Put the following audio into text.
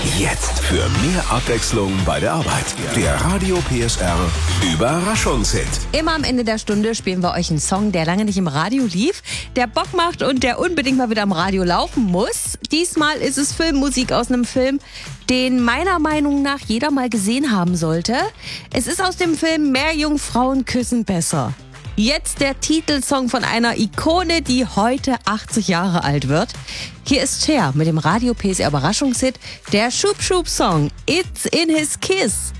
Jetzt für mehr Abwechslung bei der Arbeit. Der Radio PSR Überraschungshit. Immer am Ende der Stunde spielen wir euch einen Song, der lange nicht im Radio lief, der Bock macht und der unbedingt mal wieder im Radio laufen muss. Diesmal ist es Filmmusik aus einem Film, den meiner Meinung nach jeder mal gesehen haben sollte. Es ist aus dem Film Mehr Jungfrauen küssen besser. Jetzt der Titelsong von einer Ikone, die heute 80 Jahre alt wird. Hier ist Cher mit dem Radio PSR Überraschungshit, der Schub Schub Song It's in His Kiss.